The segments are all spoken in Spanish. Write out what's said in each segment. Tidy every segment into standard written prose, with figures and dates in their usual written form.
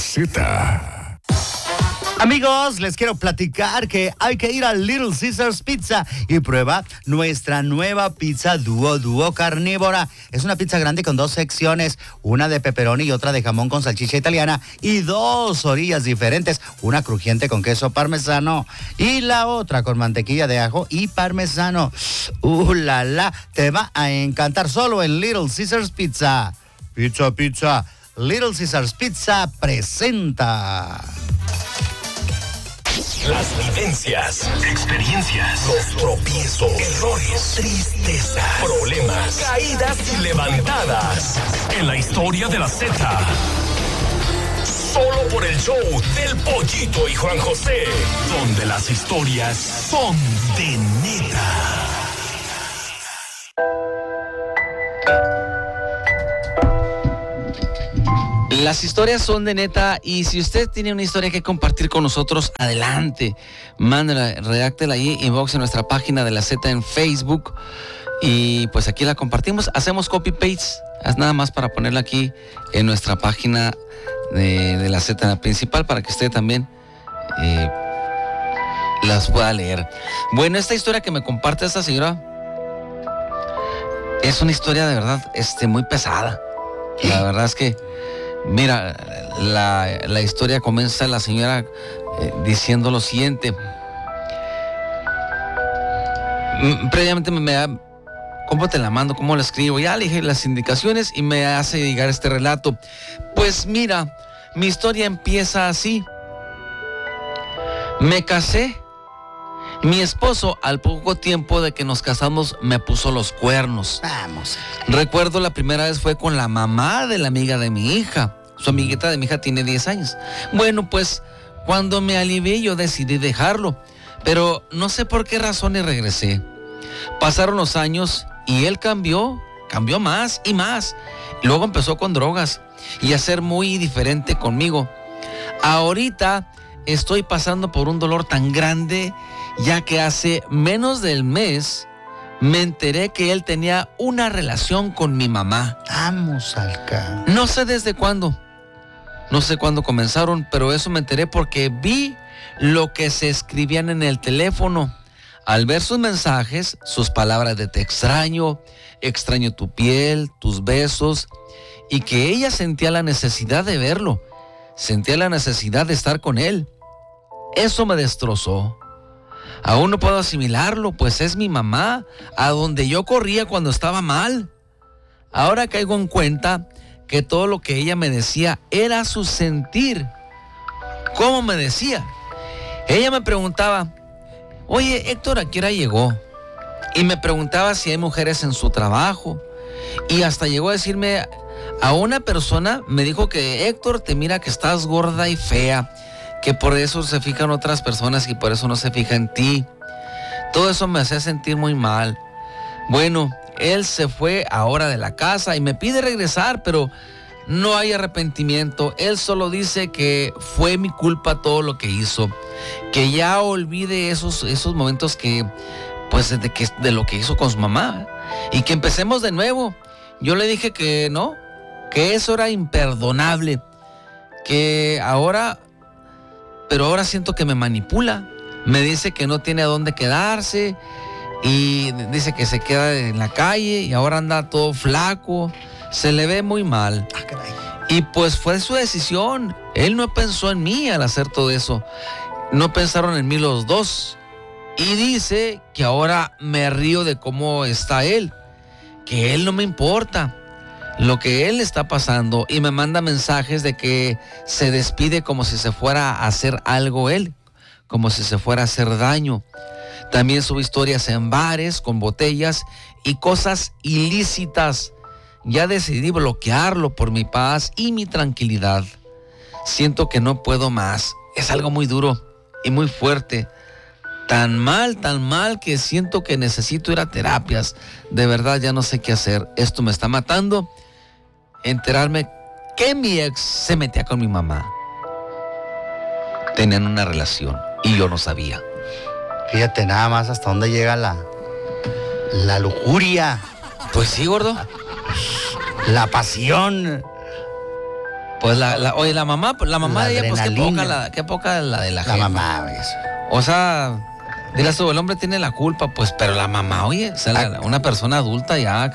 Z. Amigos, les quiero platicar que hay que ir a Little Caesars Pizza y prueba nuestra nueva pizza Duo carnívora. Es una pizza grande con 2 secciones, una de pepperoni y otra de jamón con salchicha italiana y 2 orillas diferentes, una crujiente con queso parmesano y la otra con mantequilla de ajo y parmesano. La la, te va a encantar solo en Little Caesars Pizza. Pizza. Little Caesars Pizza presenta. Las vivencias, experiencias, los tropiezos, errores, tristezas, problemas, caídas y levantadas. En la historia de la Z. Solo por el show del Pollito y Juan José, donde las historias son de neta. Las historias son de neta y si usted tiene una historia que compartir con nosotros, adelante. Mándela, redáctela ahí, inbox en nuestra página de la Z en Facebook y pues aquí la compartimos. Hacemos copy-paste, nada más para ponerla aquí en nuestra página de la Z principal para que usted también las pueda leer. Bueno, esta historia que me comparte esta señora es una historia de verdad muy pesada. La verdad es que mira, la historia comienza la señora diciendo lo siguiente. Previamente me da, ¿cómo te la mando? ¿Cómo la escribo? Ya le dije las indicaciones y me hace llegar este relato. Pues mira, mi historia empieza así. Me casé. Mi esposo, al poco tiempo de que nos casamos, me puso los cuernos. Vamos. Recuerdo la primera vez fue con la mamá de la amiga de mi hija. Su amiguita de mi hija tiene 10 años. Bueno, pues, cuando me alivié, yo decidí dejarlo. Pero no sé por qué razón y regresé. Pasaron los años y él cambió más y más. Y luego empezó con drogas y a ser muy diferente conmigo. Ahorita estoy pasando por un dolor tan grande, ya que hace menos del mes me enteré que él tenía una relación con mi mamá. Vamos, Alca. No sé desde cuándo. No sé cuándo comenzaron, pero eso me enteré porque vi lo que se escribían en el teléfono. Al ver sus mensajes, sus palabras de te extraño tu piel, tus besos, y que ella sentía la necesidad de verlo, sentía la necesidad de estar con él. Eso me destrozó. Aún no puedo asimilarlo, pues es mi mamá, a donde yo corría cuando estaba mal. Ahora caigo en cuenta que todo lo que ella me decía era su sentir. ¿Cómo me decía? Ella me preguntaba, oye, Héctor, ¿a qué hora llegó? Y me preguntaba si hay mujeres en su trabajo. Y hasta llegó a decirme, a una persona me dijo que Héctor, te mira que estás gorda y fea, que por eso se fijan otras personas y por eso no se fija en ti. Todo eso me hacía sentir muy mal. Bueno, él se fue ahora de la casa y me pide regresar, pero no hay arrepentimiento. Él solo dice que fue mi culpa todo lo que hizo, que ya olvide esos momentos que, pues, de lo que hizo con su mamá y que empecemos de nuevo. Yo le dije que no, que eso era imperdonable, pero ahora siento que me manipula. Me dice que no tiene a dónde quedarse y dice que se queda en la calle y ahora anda todo flaco. Se le ve muy mal. Y pues fue su decisión. Él no pensó en mí al hacer todo eso. No pensaron en mí los dos. Y dice que ahora me río de cómo está él, que él no me importa lo que él está pasando y me manda mensajes de que se despide como si se fuera a hacer algo él, como si se fuera a hacer daño. También sube historias en bares con botellas y cosas ilícitas. Ya decidí bloquearlo por mi paz y mi tranquilidad. Siento que no puedo más. Es algo muy duro y muy fuerte. Tan mal que siento que necesito ir a terapias. De verdad ya no sé qué hacer. Esto me está matando. Enterarme que mi ex se metía con mi mamá. Tenían una relación y yo no sabía. Fíjate nada más hasta dónde llega la lujuria. Pues sí, gordo. La pasión. Pues oye, la mamá de ella, pues adrenalina. qué poca la de la La jefa. mamá, eso. O sea, dirás tú, el hombre tiene la culpa, pues, pero la mamá, oye, o sea, una persona adulta ya.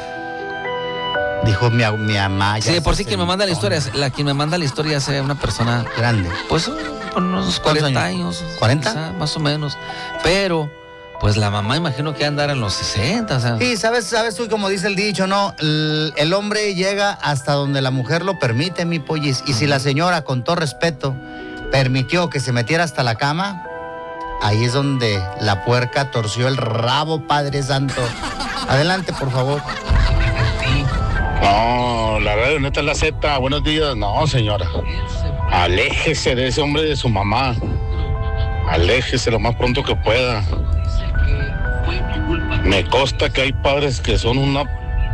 Dijo mi mamá. Sí, por sí quien me manda la historia, quien me manda la historia es una persona grande. Pues con unos 40 años. ¿40? O sea, más o menos. Pero, pues la mamá imagino que andar en los 60, o sea. Sí, sabes tú, como dice el dicho, ¿no? El hombre llega hasta donde la mujer lo permite, mi pollis. Y si la señora, con todo respeto, permitió que se metiera hasta la cama, ahí es donde la puerca torció el rabo, Padre Santo. Adelante, por favor. No, la radio neta es la Z. Buenos días. No, señora. Aléjese de ese hombre de su mamá. Aléjese lo más pronto que pueda. Me consta que hay padres que son una...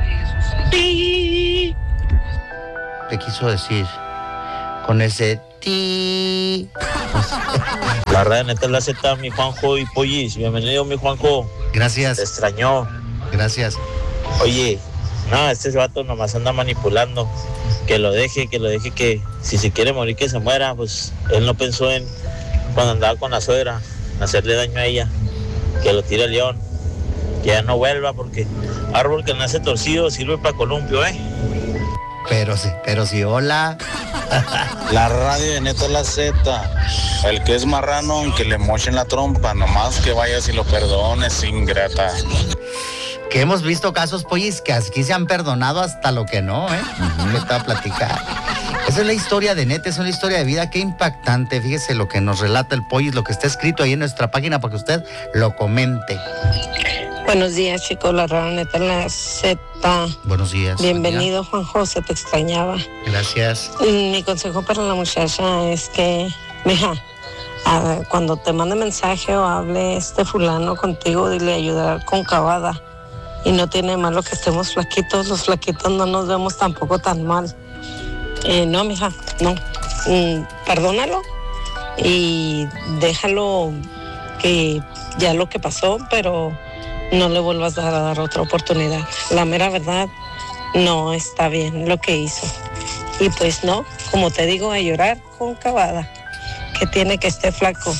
¿Qué quiso decir con ese ti? La radio neta es la Z, mi Juanjo y Pollis. Bienvenido, mi Juanjo. Gracias. Te extrañó. Gracias. Oye, no, este vato nomás anda manipulando. Que lo deje, que si se quiere morir, que se muera. Pues él no pensó en cuando andaba con la suegra, en hacerle daño a ella. Que lo tire al león. Que ya no vuelva, porque árbol que nace torcido sirve para columpio, ¿eh? Pero sí, hola. La radio de neta es la Z. El que es marrano, aunque le mochen la trompa, nomás que vayas y lo perdones, ingrata. Que hemos visto casos, pollis, que aquí se han perdonado hasta lo que no, ¿eh? Que te voy a platicar. Esa es la historia de Neta, es una historia de vida, qué impactante. Fíjese lo que nos relata el pollis, lo que está escrito ahí en nuestra página para que usted lo comente. Buenos días, chicos, la radio neta en la Z. Buenos días. Bienvenido, Juan José, te extrañaba. Gracias. Mi consejo para la muchacha es que, mija, cuando te mande mensaje o hable fulano contigo, dile ayudar con cavada. Y no tiene malo que estemos flaquitos, los flaquitos no nos vemos tampoco tan mal. No, mija, no. Perdónalo y déjalo que ya lo que pasó, pero no le vuelvas a dar otra oportunidad. La mera verdad, no está bien lo que hizo. Y pues no, como te digo, a llorar con cavada, que tiene que estar flaco.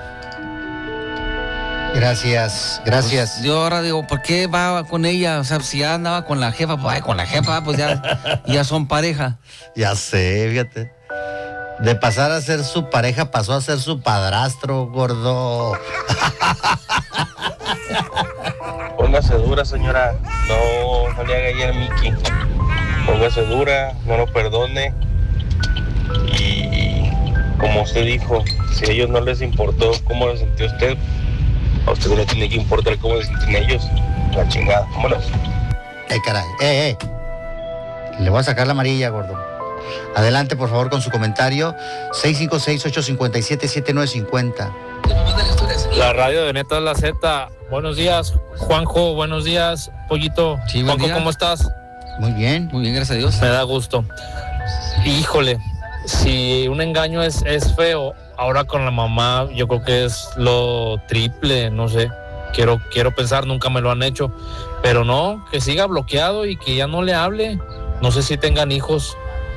Gracias. Pues yo ahora digo, ¿por qué va con ella? O sea, si ya andaba con la jefa, pues ya son pareja. Ya sé, fíjate. De pasar a ser su pareja, pasó a ser su padrastro, gordo. Póngase dura, señora. No le haga ahí a Mickey. Póngase dura, no lo perdone. Y como usted dijo, si a ellos no les importó cómo lo sintió usted, a usted no le tiene que importar cómo se sienten ellos. La chingada, vámonos. Caray. Le voy a sacar la amarilla, gordo. Adelante, por favor, con su comentario. 656-857-7950. La radio de Neta es la Z. Buenos días, Juanjo. Buenos días, Pollito. Sí, Juanjo, día. ¿cómo estás? Muy bien. Muy bien, gracias a Dios. Me da gusto. Híjole, si un engaño es feo, ahora con la mamá yo creo que es lo triple, no sé. Quiero pensar, nunca me lo han hecho. Pero no, que siga bloqueado y que ya no le hable. No sé si tengan hijos.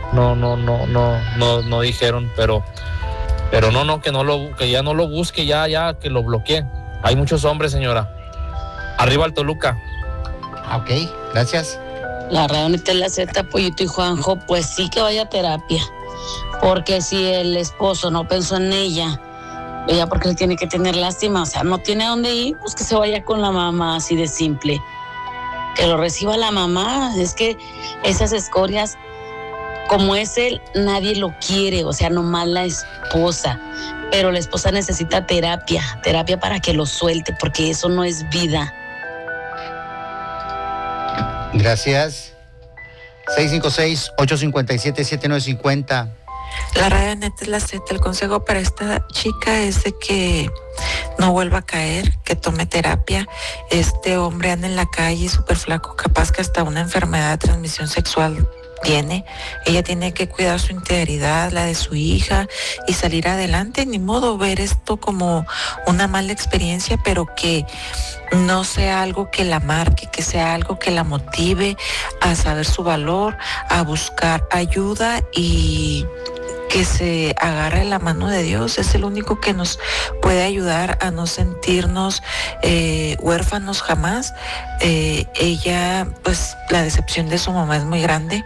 No dijeron, pero no, que ya no lo busque, ya que lo bloquee. Hay muchos hombres, señora. Arriba al Toluca. Ok, gracias. La radio neta es la Z, Pollito y Juanjo, pues sí que vaya a terapia. Porque si el esposo no pensó en ella porque le tiene que tener lástima, o sea, no tiene a dónde ir, pues que se vaya con la mamá, así de simple. Que lo reciba la mamá. Es que esas escorias, como es él, nadie lo quiere, o sea, nomás la esposa. Pero la esposa necesita terapia para que lo suelte, porque eso no es vida. Gracias. 656-857-7950. La radio neta es la Z. El consejo para esta chica es de que no vuelva a caer, que tome terapia. Este hombre anda en la calle súper flaco, capaz que hasta una enfermedad de transmisión sexual tiene. Ella tiene que cuidar su integridad, la de su hija, y salir adelante. Ni modo ver esto como una mala experiencia, pero que no sea algo que la marque, que sea algo que la motive a saber su valor, a buscar ayuda y que se agarre la mano de Dios. Es el único que nos puede ayudar a no sentirnos huérfanos jamás. Ella, pues la decepción de su mamá es muy grande,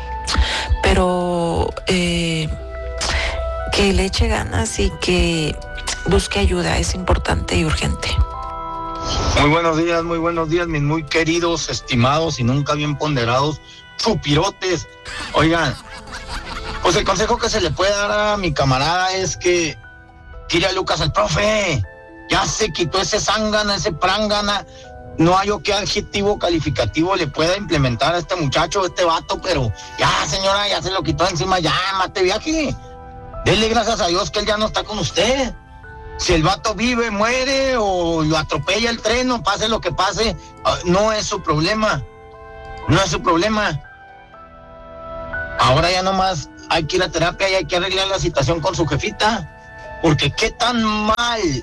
pero que le eche ganas y que busque ayuda, es importante y urgente. Muy buenos días, mis muy queridos, estimados y nunca bien ponderados chupirotes. Oigan, pues el consejo que se le puede dar a mi camarada es que tire a Lucas al profe. Ya se quitó ese zángana, ese prángana. No hay qué adjetivo calificativo le pueda implementar a este muchacho, a este vato, pero ya, señora, ya se lo quitó encima, ya, mate viaje. Dele gracias a Dios que él ya no está con usted. Si el vato vive, muere o lo atropella el tren o pase lo que pase, no es su problema. No es su problema. Ahora ya nomás hay que ir a terapia y hay que arreglar la situación con su jefita. Porque qué tan mal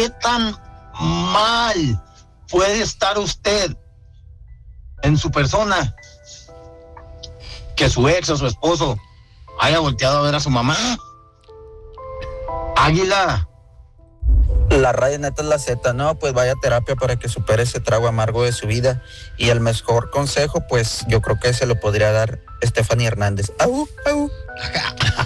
puede estar usted en su persona que su ex o su esposo haya volteado a ver a su mamá. Águila. La radio neta es la Z, ¿no? Pues vaya a terapia para que supere ese trago amargo de su vida. Y el mejor consejo, pues yo creo que se lo podría dar Stephanie Hernández. ¡Au, au!